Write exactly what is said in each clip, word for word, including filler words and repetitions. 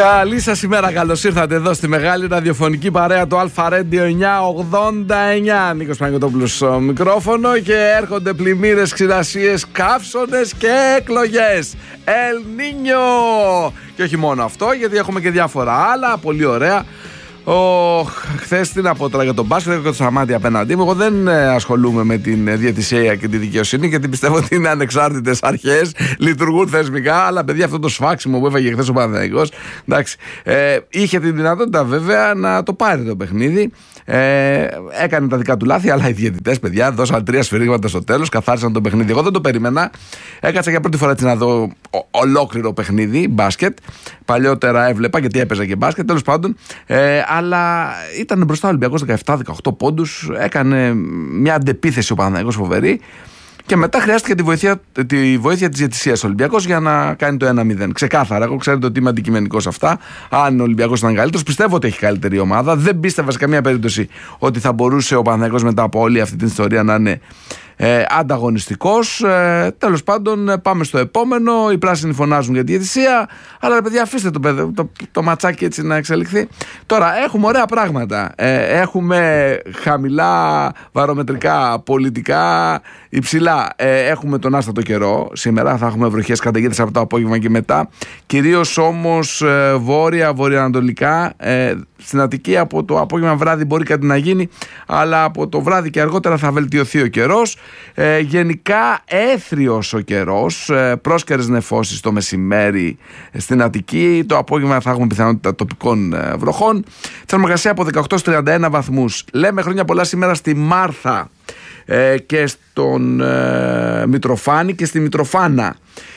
Καλή σας ημέρα, καλώς ήρθατε εδώ στη μεγάλη ραδιοφωνική παρέα του Αλφα Radio εννιακόσια ογδόντα εννιά. Νίκος Παναγιωτόπουλος στο μικρόφωνο και έρχονται πλημμύρες, ξηρασίες, καύσονες και εκλογές. Ελ Νίνιο! Και όχι μόνο αυτό, γιατί έχουμε και διάφορα άλλα πολύ ωραία. Oh, χθες τι να πω τώρα για τον μπάσκετ, έχω το Σαμάτι απέναντί μου. Εγώ δεν ε, ασχολούμαι με την διαιτησία και τη δικαιοσύνη, γιατί πιστεύω ότι είναι ανεξάρτητες αρχές, λειτουργούν θεσμικά. Αλλά παιδιά, αυτό το σφάξιμο που έφαγε χθες ο Παναθηναϊκός, εντάξει, ε, είχε την δυνατότητα βέβαια να το πάρει το παιχνίδι. Ε, έκανε τα δικά του λάθη, αλλά οι διαιτητές, παιδιά, δώσαν τρία σφυρίγματα στο τέλος, καθάρισαν το παιχνίδι. Εγώ δεν το περίμενα. Έκατσα για πρώτη φορά έτσι να δω ο, ολόκληρο παιχνίδι μπάσκετ. Παλιότερα έβλεπα γιατί έπαιζα και μπάσκετ, τέλος πάντων. Ε, αλλά ήταν μπροστά ο Ολυμπιακός δεκαεπτά δεκαοκτώ πόντους. Έκανε μια αντεπίθεση ο Παναθηναϊκός φοβερή. Και μετά χρειάστηκε τη βοήθεια, τη βοήθεια της διαιτησίας ο Ολυμπιακός για να κάνει το ένα μηδέν. Ξεκάθαρα. Εγώ ξέρετε ότι είμαι αντικειμενικός σε αυτά. Αν ο Ολυμπιακός ήταν καλύτερος, πιστεύω ότι έχει καλύτερη ομάδα. Δεν πίστευα σε καμία περίπτωση ότι θα μπορούσε ο Παναθηναϊκός μετά από όλη αυτή την ιστορία να είναι ε, ανταγωνιστικός. Ε, τέλος πάντων, πάμε στο επόμενο. Οι πράσινοι φωνάζουν για τη διαιτησία. Αλλά ρε παιδιά, αφήστε το, το, το, το ματσάκι έτσι να εξελιχθεί. Τώρα, έχουμε ωραία πράγματα. Ε, έχουμε χαμηλά βαρομετρικά, πολιτικά υψηλά. Ε, έχουμε τον άστατο καιρό. Σήμερα θα έχουμε βροχές καταιγίδες από το απόγευμα και μετά. Κυρίως όμως ε, βόρεια, βορειοανατολικά. Ε, στην Αττική από το απόγευμα βράδυ μπορεί κάτι να γίνει, αλλά από το βράδυ και αργότερα θα βελτιωθεί ο καιρός. Ε, γενικά έθριος ο καιρός, ε, πρόσκαιρες νεφώσεις το μεσημέρι στην Αττική. Το απόγευμα θα έχουμε πιθανότητα τοπικών ε, βροχών. Θερμοκρασία από δεκαοκτώ στους τριάντα ένα βαθμούς. Λέμε χρόνια πολλά σήμερα στη Μάρθα ε, και στον ε, Μητροφάνη και στη Μητροφάνα.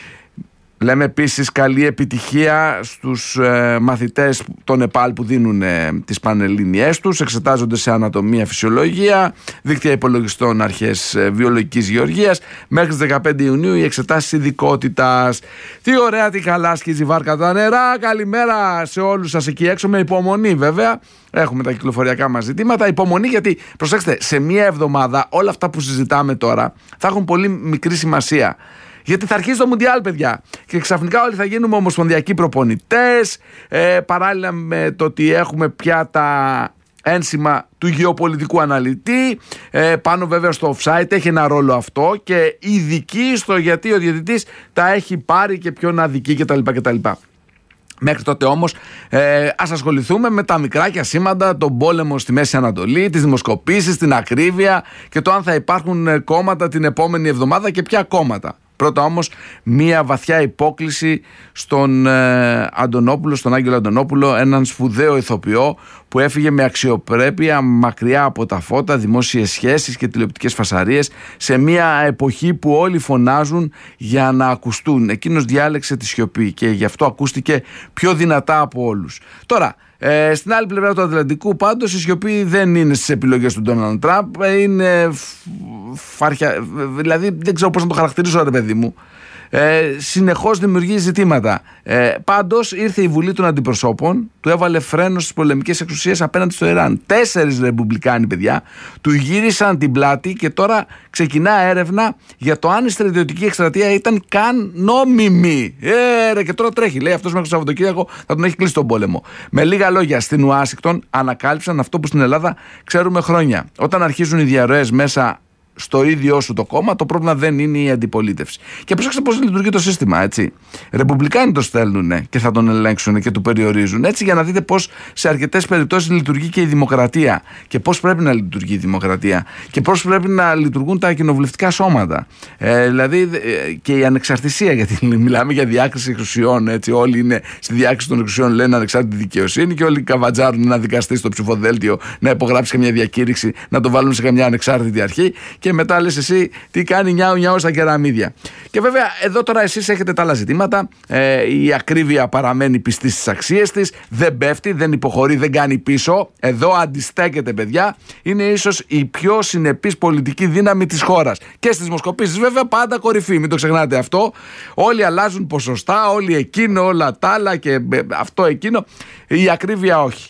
Λέμε επίσης καλή επιτυχία στους ε, μαθητές των ΕΠΑΛ που δίνουν ε, τις πανελλήνιές τους. Εξετάζονται σε ανατομία, φυσιολογία, δίκτυα υπολογιστών, αρχές ε, βιολογικής γεωργίας. Μέχρι τις δεκαπέντε Ιουνίου οι εξετάσεις ειδικότητας. Τι ωραία, τι καλά σκίζει η βάρκα τα νερά. Καλημέρα σε όλους σας εκεί έξω, με υπομονή βέβαια. Έχουμε τα κυκλοφοριακά μας ζητήματα. Υπομονή, γιατί προσέξτε, σε μία εβδομάδα όλα αυτά που συζητάμε τώρα θα έχουν πολύ μικρή σημασία. Γιατί θα αρχίσει το Μουντιάλ, παιδιά. Και ξαφνικά όλοι θα γίνουμε ομοσπονδιακοί προπονητές. Ε, παράλληλα με το ότι έχουμε πια τα ένσημα του γεωπολιτικού αναλυτή. Ε, πάνω βέβαια στο offside έχει ένα ρόλο αυτό. Και ειδική στο γιατί ο διαιτητής τα έχει πάρει και ποιον αδικεί κτλ. κτλ. Μέχρι τότε όμως ε, ας ασχοληθούμε με τα μικρά και ασήμαντα, τον πόλεμο στη Μέση Ανατολή, τις δημοσκοπήσεις, την ακρίβεια και το αν θα υπάρχουν κόμματα την επόμενη εβδομάδα και ποια κόμματα. Πρώτα όμως μία βαθιά υπόκλιση στον ε, Αντωνόπουλο, στον Άγγελο Αντωνόπουλο, έναν σπουδαίο ηθοποιό που έφυγε με αξιοπρέπεια μακριά από τα φώτα, δημόσιες σχέσεις και τηλεοπτικές φασαρίες, σε μία εποχή που όλοι φωνάζουν για να ακουστούν. Εκείνος διάλεξε τη σιωπή και γι' αυτό ακούστηκε πιο δυνατά από όλους. Τώρα, Ε, στην άλλη πλευρά του Ατλαντικού πάντως η σιωπή δεν είναι στις επιλογές του Ντόναλντ Τραμπ, είναι φάρια, δηλαδή δεν ξέρω πώς να το χαρακτηρίσω ρε παιδί μου. Ε, συνεχώς δημιουργεί ζητήματα. Ε, πάντως ήρθε η Βουλή των Αντιπροσώπων, του έβαλε φρένο στις πολεμικές εξουσίες απέναντι στο Ιράν. Τέσσερις ρεπουμπλικάνοι, παιδιά, του γύρισαν την πλάτη και τώρα ξεκινά έρευνα για το αν η στρατιωτική εκστρατεία ήταν καν νόμιμη. Ε, ρε, και τώρα τρέχει. Λέει αυτός μέχρι το Σαββατοκύριακο θα τον έχει κλείσει τον πόλεμο. Με λίγα λόγια, στην Ουάσιγκτον ανακάλυψαν αυτό που στην Ελλάδα ξέρουμε χρόνια. Όταν αρχίζουν οι διαρροές μέσα στο ίδιο σου το κόμμα, το πρόβλημα δεν είναι η αντιπολίτευση. Και προσέξτε πώς λειτουργεί το σύστημα, έτσι. Ρεπουμπλικάνοι το στέλνουν και θα τον ελέγξουν και του περιορίζουν. Έτσι, για να δείτε πώς σε αρκετές περιπτώσεις λειτουργεί και η δημοκρατία. Και πώς πρέπει να λειτουργεί η δημοκρατία. Και πώς πρέπει να λειτουργούν τα κοινοβουλευτικά σώματα. Ε, δηλαδή και η ανεξαρτησία, γιατί μιλάμε για διάκριση εξουσιών. Έτσι. Όλοι είναι στη διάκριση των εξουσιών, λένε ανεξάρτητη δικαιοσύνη, και όλοι καβατζάρουν ένα δικαστή στο ψηφοδέλτιο να υπογράψει καμιά διακήρυξη, να το βάλουν σε καμιά ανεξάρτητη αρχή. Και μετά λες εσύ τι κάνει νιάου νιάου στα κεραμίδια. Και βέβαια εδώ τώρα εσείς έχετε τα άλλα ζητήματα. Ε, η ακρίβεια παραμένει πιστή στις αξίες της, δεν πέφτει, δεν υποχωρεί, δεν κάνει πίσω. Εδώ αντιστέκεται, παιδιά. Είναι ίσως η πιο συνεπής πολιτική δύναμη της χώρας. Και στις δημοσκοπήσεις βέβαια πάντα κορυφή, μην το ξεχνάτε αυτό. Όλοι αλλάζουν ποσοστά, όλοι εκείνο, όλα τα άλλα και αυτό εκείνο. Η ακρίβεια όχι.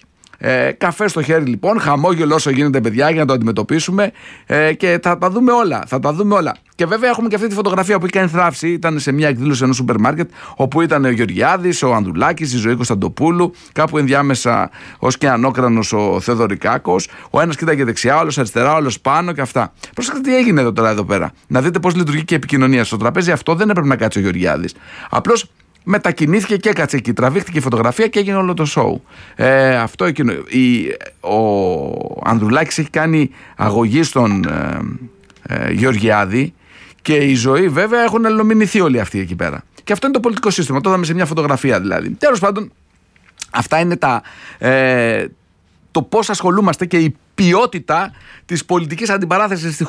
Ε, καφέ στο χέρι λοιπόν, χαμόγελο όσο γίνεται, παιδιά, για να το αντιμετωπίσουμε ε, και θα τα δούμε όλα. Θα τα δούμε όλα. Και βέβαια έχουμε και αυτή τη φωτογραφία που είχε κάνει θράψη. Ήταν σε μια εκδήλωση ενός σούπερ μάρκετ, όπου ήταν ο Γεωργιάδης, ο Ανδρουλάκης, η Ζωή Κωνσταντοπούλου, κάπου ενδιάμεσα ως και ανώκρανος ο Θεοδωρικάκος. Ο ένας κοίταγε δεξιά, ο άλλος αριστερά, ο άλλος πάνω και αυτά. Προσέξτε τι έγινε εδώ τώρα εδώ πέρα. Να δείτε πώς λειτουργεί και η επικοινωνία. Στο τραπέζι αυτό δεν έπρεπε να κάτσει ο Γεωργιάδης. Απλώς μετακινήθηκε και έκατσε εκεί. Τραβήχτηκε η φωτογραφία και έγινε όλο το σοου. Ε, αυτό εκείνο. Η, ο Ανδρουλάκης έχει κάνει αγωγή στον ε, ε, Γεωργιάδη. Και η Ζωή, βέβαια, έχουν αλληλομηνηθεί όλοι αυτοί εκεί πέρα. Και αυτό είναι το πολιτικό σύστημα. Το είδαμε σε μια φωτογραφία δηλαδή. Τέλος πάντων, αυτά είναι τα, ε, το πώς ασχολούμαστε και η ποιότητα της πολιτικής αντιπαράθεσης στη